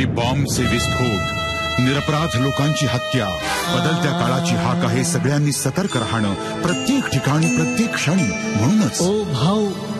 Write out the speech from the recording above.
ठिकठिकाणी बॉम्बचे विस्फोट, निरपराध लोकांची हत्या, बदलत्या काळाची हाक आहे सगळ्यांनी सतर्क राहणं, प्रत्येक ठिकाणी प्रत्येक क्षणी. म्हणूनच ओ भाऊ,